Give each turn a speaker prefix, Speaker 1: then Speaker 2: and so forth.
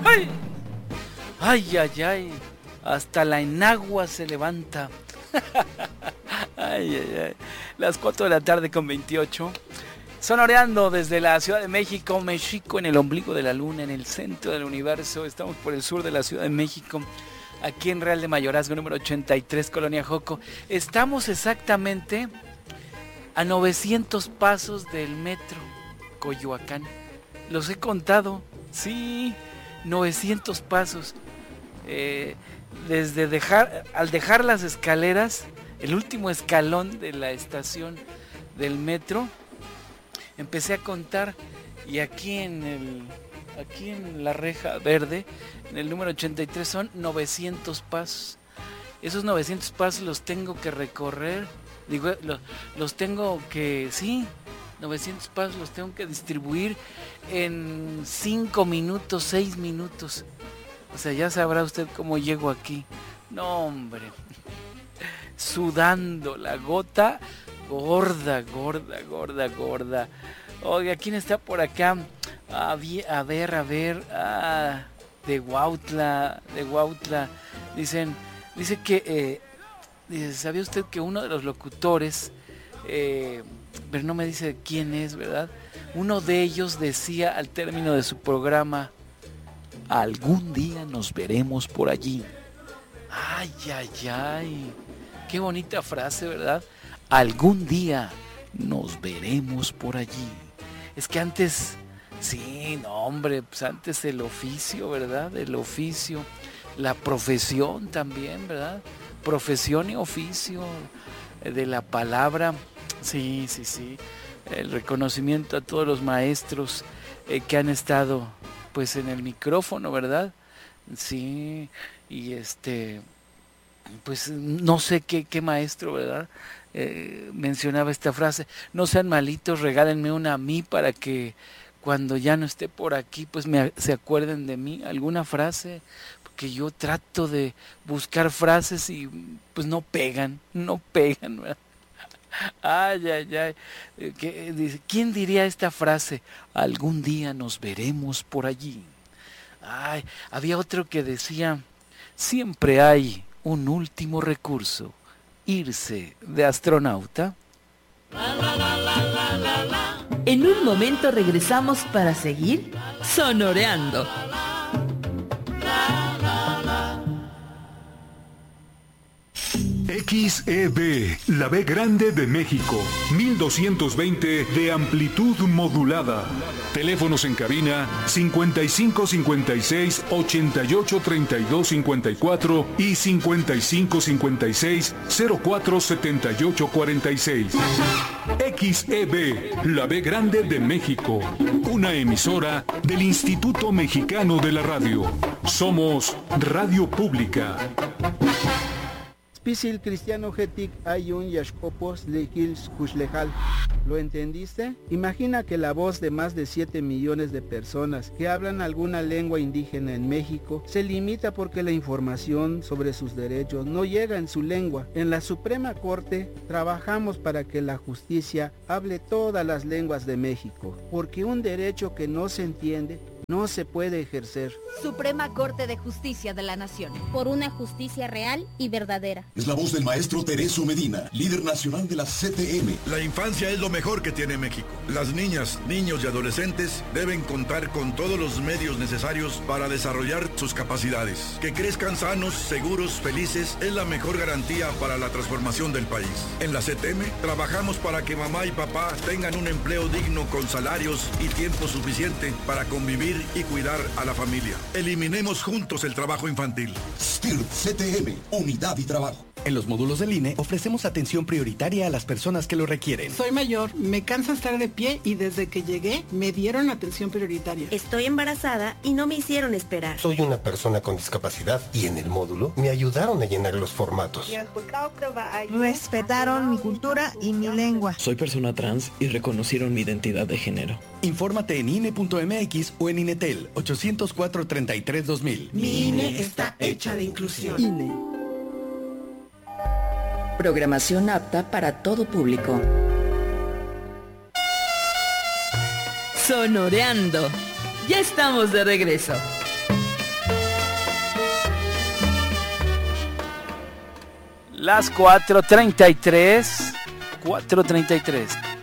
Speaker 1: ¡Ay! ¡Ay, ay, ay! Hasta la enagua se levanta. ¡Ay, ay, ay! Las 4 de la tarde con 28. Sonoreando desde la Ciudad de México, México en el ombligo de la luna, en el centro del universo. Estamos por el sur de la Ciudad de México, aquí en Real de Mayorazgo, número 83, Colonia Joco. Estamos exactamente a 900 pasos del metro Coyoacán. Los he contado, sí, 900 pasos. Al dejar las escaleras, el último escalón de la estación del metro, empecé a contar, y aquí en la reja verde, en el número 83, son 900 pasos. Esos 900 pasos los tengo que recorrer, los tengo que, sí, 900 pasos los tengo que distribuir en 5 minutos, 6 minutos. O sea, ya sabrá usted cómo llego aquí. No, hombre, sudando, la gota gorda. Oiga, ¿quién está por acá? A ver. De Huautla. Dice que, ¿sabía usted que uno de los locutores, pero no me dice quién es, ¿verdad? Uno de ellos decía al término de su programa: algún día nos veremos por allí. Ay, qué bonita frase, ¿verdad? Algún día nos veremos por allí. Es que antes, sí, no, hombre, pues antes el oficio, ¿verdad? El oficio, la profesión también, ¿verdad? Profesión y oficio de la palabra. Sí. El reconocimiento a todos los maestros que han estado, pues, en el micrófono, ¿verdad? Sí, y pues no sé qué maestro, ¿verdad? Mencionaba esta frase: no sean malitos, regálenme una a mí para que cuando ya no esté por aquí, pues se acuerden de mí. Alguna frase, porque yo trato de buscar frases y pues no pegan, ¿verdad? Ay. ¿Quién diría esta frase? Algún día nos veremos por allí. Ay, había otro que decía: siempre hay un último recurso, irse de astronauta.
Speaker 2: En un momento regresamos para seguir sonoreando.
Speaker 3: XEB, la B grande de México, 1220 de amplitud modulada. Teléfonos en cabina 5556 88 32 54 y 5556 04 78 46. XEB, la B grande de México, una emisora del Instituto Mexicano de la Radio. Somos Radio Pública.
Speaker 4: Pisil cristiano getic ayun yashkopos lehils kuslejal. ¿Lo entendiste? Imagina que la voz de más de 7 millones de personas que hablan alguna lengua indígena en México se limita porque la información sobre sus derechos no llega en su lengua. En la Suprema Corte trabajamos para que la justicia hable todas las lenguas de México, porque un derecho que no se entiende no se puede ejercer.
Speaker 5: Suprema Corte de Justicia de la Nación. Por una justicia real y verdadera.
Speaker 6: Es la voz del maestro Tereso Medina, líder nacional de la CTM.
Speaker 7: La infancia es lo mejor que tiene México. Las niñas, niños y adolescentes deben contar con todos los medios necesarios para desarrollar sus capacidades. Que crezcan sanos, seguros, felices es la mejor garantía para la transformación del país. En la CTM trabajamos para que mamá y papá tengan un empleo digno con salarios y tiempo suficiente para convivir y cuidar a la familia. Eliminemos juntos el trabajo infantil.
Speaker 6: STIRT CTM, unidad y trabajo.
Speaker 8: En los módulos del INE ofrecemos atención prioritaria a las personas que lo requieren.
Speaker 9: Soy mayor, me cansa estar de pie y desde que llegué me dieron atención prioritaria.
Speaker 10: Estoy embarazada y no me hicieron esperar.
Speaker 11: Soy una persona con discapacidad y en el módulo me ayudaron a llenar los formatos.
Speaker 12: Respetaron mi cultura y mi lengua.
Speaker 13: Soy persona trans y reconocieron mi identidad de género.
Speaker 8: Infórmate en INE.mx o en INETEL 804-33-2000.
Speaker 9: Mi INE está hecha de inclusión. INE.
Speaker 2: Programación apta para todo público. Sonoreando. Ya estamos de regreso.
Speaker 1: Las 4:33. 4:33.